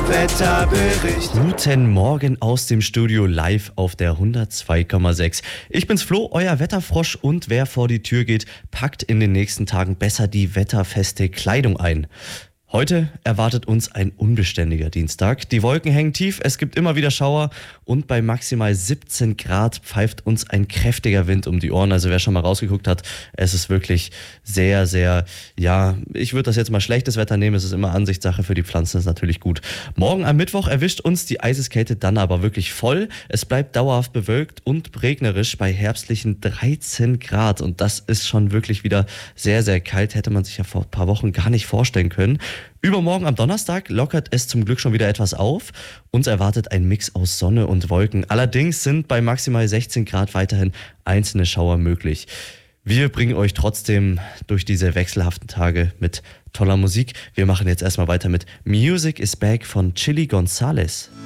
Wetterbericht. Guten Morgen aus dem Studio live auf der 102,6. Ich bin's Flo, euer Wetterfrosch, und wer vor die Tür geht, packt in den nächsten Tagen besser die wetterfeste Kleidung ein. Heute erwartet uns ein unbeständiger Dienstag. Die Wolken hängen tief, es gibt immer wieder Schauer und bei maximal 17 Grad pfeift uns ein kräftiger Wind um die Ohren. Also wer schon mal rausgeguckt hat, es ist wirklich sehr, sehr, ich würde das jetzt mal schlechtes Wetter nehmen. Es ist immer Ansichtssache, für die Pflanzen ist natürlich gut. Morgen am Mittwoch erwischt uns die Eiseskälte dann aber wirklich voll. Es bleibt dauerhaft bewölkt und regnerisch bei herbstlichen 13 Grad. Und das ist schon wirklich wieder sehr, sehr kalt. Hätte man sich ja vor ein paar Wochen gar nicht vorstellen können. Übermorgen am Donnerstag lockert es zum Glück schon wieder etwas auf. Uns erwartet ein Mix aus Sonne und Wolken. Allerdings sind bei maximal 16 Grad weiterhin einzelne Schauer möglich. Wir bringen euch trotzdem durch diese wechselhaften Tage mit toller Musik. Wir machen jetzt erstmal weiter mit Music is Back von Chili Gonzales.